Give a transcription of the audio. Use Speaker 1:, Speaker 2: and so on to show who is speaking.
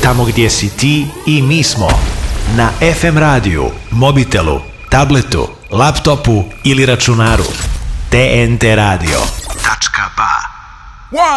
Speaker 1: Tamo gdje si ti i mi smo. Na FM radiju, mobitelu, tabletu, laptopu ili računaru. TNT Radio.